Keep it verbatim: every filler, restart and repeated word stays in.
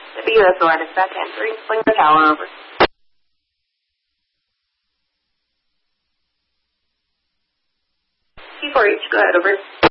W S O R dispatch answering. Sling the tower over. T four H, go ahead, over.